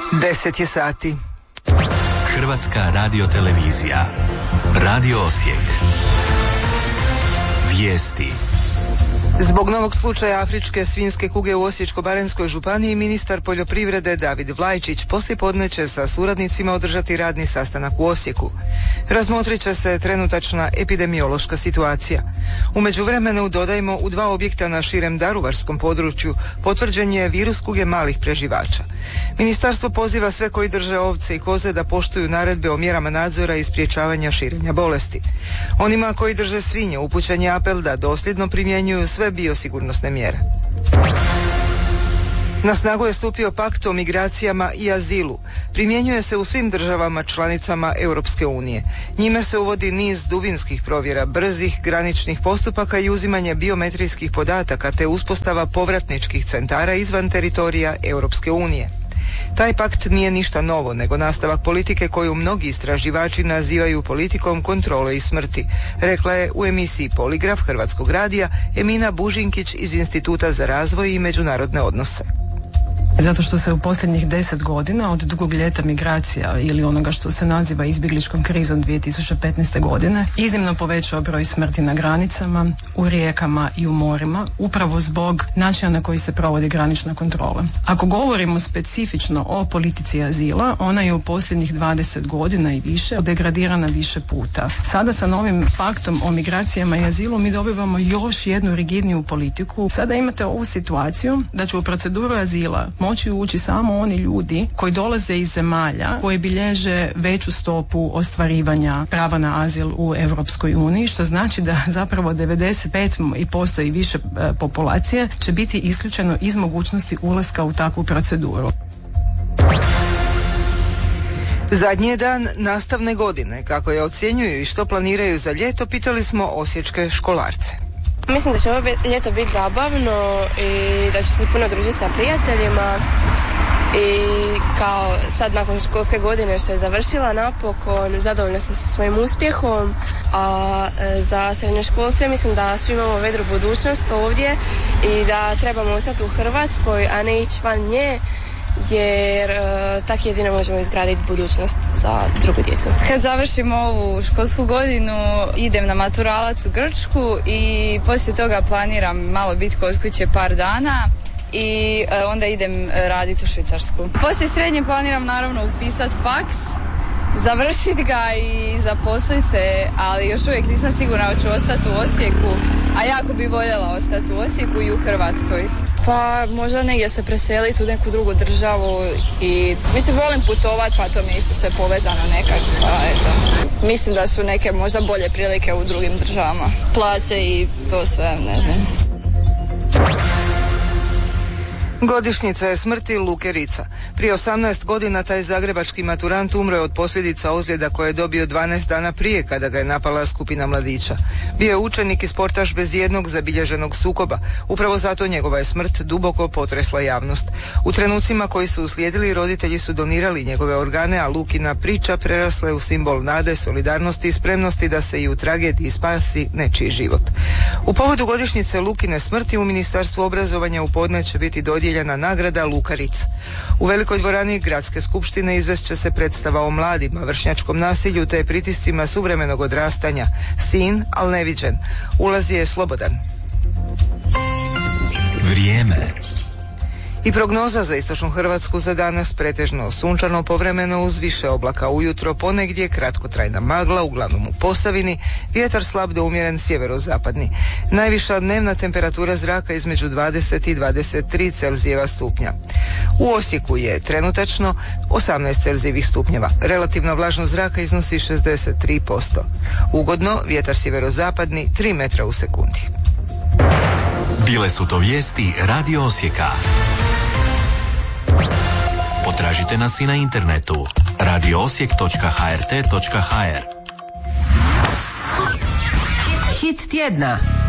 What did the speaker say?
10 je sati. Hrvatska radiotelevizija. Radio Osijek. Vijesti. Zbog novog slučaja afričke svinjske kuge u Osječko-baranjskoj županiji, ministar poljoprivrede David Vlajčić poslijepodne će sa suradnicima održati radni sastanak u Osijeku. Razmotrit će se trenutačna epidemiološka situacija. U međuvremenu, dodajmo, u 2 objekta na širem daruvarskom području potvrđen je virus kuge malih preživača. Ministarstvo poziva sve koji drže ovce i koze da poštuju naredbe o mjerama nadzora i sprječavanja širenja bolesti. Onima koji drže svinje upućen je apel da dosljedno primjenjuju sve biosigurnosne mjere. Na snagu je stupio pakt o migracijama i azilu. Primjenjuje se u svim državama članicama Europske unije. Njime se uvodi niz dubinskih provjera, brzih graničnih postupaka i uzimanje biometrijskih podataka te uspostava povratničkih centara izvan teritorija Europske unije. Taj pakt nije ništa novo, nego nastavak politike koju mnogi istraživači nazivaju politikom kontrole i smrti, rekla je u emisiji Poligraf Hrvatskog radija Emina Bužinkić iz Instituta za razvoj i međunarodne odnose. Zato što se u posljednjih 10 godina od dugog ljeta migracija ili onoga što se naziva izbjegličkom krizom 2015. godine iznimno povećao broj smrti na granicama, u rijekama i u morima, upravo zbog načina na koji se provodi granična kontrola. Ako govorimo specifično o politici azila, ona je u posljednjih 20 godina i više degradirana više puta. Sada sa novim paktom o migracijama i azilu mi dobivamo još jednu rigidniju politiku. Sada imate ovu situaciju da će u proceduru azila moći ući samo oni ljudi koji dolaze iz zemalja koji bilježe veću stopu ostvarivanja prava na azil u Europskoj uniji, što znači da zapravo 95% i više populacije će biti isključeno iz mogućnosti ulaska u takvu proceduru. Zadnji je dan nastavne godine. Kako je ocjenjuju i što planiraju za ljeto, pitali smo osječke školarce. Mislim da će ovo ljeto biti zabavno i da ću se puno družiti sa prijateljima i kao sad nakon školske godine što je završila napokon, zadovoljna sam sa svojim uspjehom, a za srednjoškolce mislim da svi imamo vedru budućnost ovdje i da trebamo ostati u Hrvatskoj, a ne ići van nje, jer tako jedino možemo izgraditi budućnost za drugu djecu. Kad završimo ovu školsku godinu idem na maturalac u Grčku i poslije toga planiram malo biti kod kuće par dana i onda idem raditi u Švicarsku. Poslije srednje planiram naravno upisati faks, završiti ga i zaposliti se, ali još uvijek nisam sigurna da ću ostati u Osijeku, a jako bi voljela ostati u Osijeku i u Hrvatskoj. Pa možda negdje se preseliti u neku drugu državu i mislim volim putovati, pa to mi je isto sve povezano nekako, pa eto. Mislim da su neke možda bolje prilike u drugim državama, plaće i to sve, ne znam. Godišnjica je smrti Luke Ritza. Prije 18 godina taj zagrebački maturant umro je od posljedica ozljeda koje je dobio 12 dana prije kada ga je napala skupina mladića. Bio je učenik i sportaš bez jednog zabilježenog sukoba. Upravo zato njegova je smrt duboko potresla javnost. U trenucima koji su uslijedili roditelji su donirali njegove organe, a Lukina priča prerasla je u simbol nade, solidarnosti i spremnosti da se i u tragediji spasi nečiji život. U povodu godišnjice Lukine smrti u Ministarstvu obrazovanja u podne će biti dodijeljena nagrada Luka Ritz. U velikoj dvorani Gradske skupštine izvest će se predstava o mladima, vršnjačkom nasilju te pritiscima suvremenog odrastanja. Sin, al neviđen. Ulaz je slobodan. Vrijeme. I prognoza za istočnu Hrvatsku za danas: pretežno sunčano, povremeno uz više oblaka ujutro, ponegdje kratkotrajna magla, uglavnom u Posavini, vjetar slab do umjeren sjeverozapadni. Najviša dnevna temperatura zraka između 20 i 23 Celzijeva stupnja. U Osijeku je trenutačno 18 Celzijevih stupnjeva. Relativna vlažnost zraka iznosi 63%. Ugodno, vjetar sjeverozapadni 3 metra u sekundi. Bile su to vijesti Radio Osijeka. Potražite nas i na internetu radioosijek.hrt.hr. Hit tjedna.